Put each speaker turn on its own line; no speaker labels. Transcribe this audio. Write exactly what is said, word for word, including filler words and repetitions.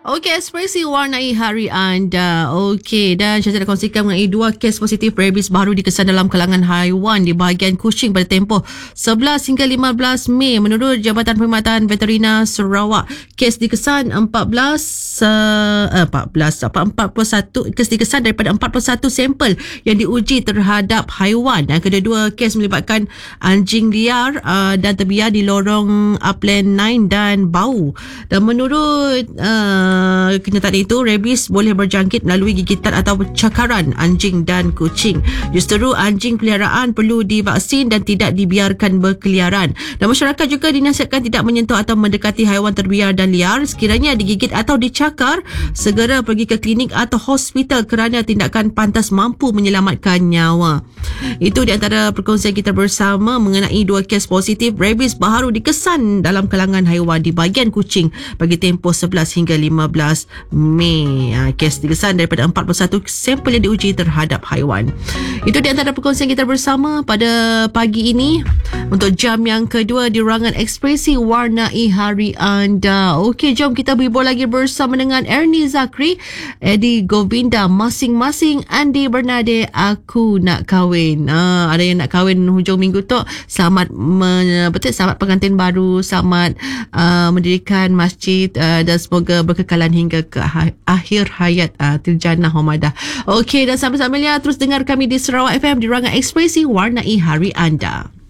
Okey, ekspresi warnai hari anda. Okey, dan saya nak kongsikan mengenai dua kes positif rabies baru dikesan dalam kalangan haiwan di bahagian Kuching pada tempoh sebelas hingga lima belas Mei. Menurut Jabatan Perkhidmatan Veterina Sarawak, kes dikesan empat belas uh, empat belas empat puluh satu kes dikesan daripada empat puluh satu sampel yang diuji terhadap haiwan, dan kedua-dua kes melibatkan anjing liar uh, dan terbiar di lorong Upland sembilan dan Bau. Dan menurut uh, kenyataan itu, rabies boleh berjangkit melalui gigitan atau cakaran anjing dan kucing. Justeru anjing peliharaan perlu divaksin dan tidak dibiarkan berkeliaran. Dan masyarakat juga dinasihatkan tidak menyentuh atau mendekati haiwan terbiar dan liar. Sekiranya digigit atau dicakar, segera pergi ke klinik atau hospital kerana tindakan pantas mampu menyelamatkan nyawa. Itu di antara perkongsian kita bersama mengenai dua kes positif rabies baru dikesan dalam kalangan haiwan di bahagian Kuching bagi tempoh sebelas hingga lima belas Mei. Ha, kes dikesan daripada empat puluh satu sampel yang diuji terhadap haiwan. Itu di antara perkongsian kita bersama pada pagi ini untuk jam yang kedua di Rangan Ekspresi Warnai Hari Anda. Okey, jom kita berbual lagi bersama dengan Ernie Zakri, Eddie Govinda, masing-masing Andi Bernade, Aku Nak Kahwin. Ha, ada yang nak kahwin hujung minggu tu, selamat men, betul, selamat pengantin baru, selamat uh, mendirikan masjid uh, dan semoga berkekalan hingga ke ha- akhir hayat uh, Tirjana Homadah. Okey, dan sambil-sambilnya terus dengar kami di Sarawak F M di Rangan Ekspresi Warnai Hari Anda.